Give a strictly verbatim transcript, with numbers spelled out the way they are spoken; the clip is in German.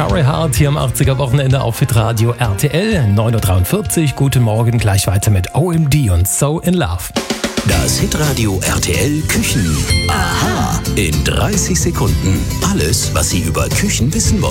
Carey Hart hier am achtziger-Wochenende auf Hitradio R T L. neun Uhr dreiundvierzig. Guten Morgen, gleich weiter mit O M D und So in Love. Das Hitradio R T L Küchen. Aha. In dreißig Sekunden. Alles, was Sie über Küchen wissen wollen.